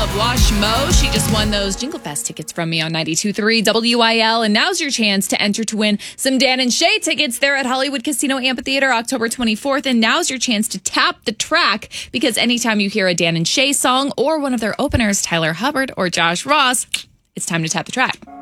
Wash Mo. She just won those Jingle Fest tickets from me on 92.3 WIL. And now's your chance to enter to win some Dan and Shay tickets there at Hollywood Casino Amphitheater October 24th. And now's your chance to tap the track, because anytime you hear a Dan and Shay song or one of their openers, Tyler Hubbard or Josh Ross, it's time to tap the track.